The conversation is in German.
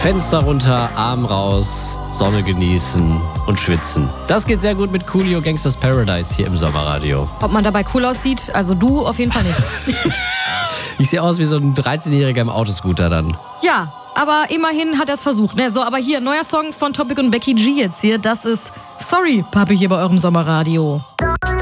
Fenster runter, Arm raus, Sonne genießen und schwitzen. Das geht sehr gut mit Coolio Gangsters Paradise hier im Sommerradio. Ob man dabei cool aussieht? Also du auf jeden Fall nicht. Ich sehe aus wie so ein 13-Jähriger im Autoscooter dann. Ja, aber immerhin hat er es versucht. Ne? So, aber hier, neuer Song von Topic und Becky G jetzt hier. Das ist Sorry, Papi, hier bei eurem Sommerradio.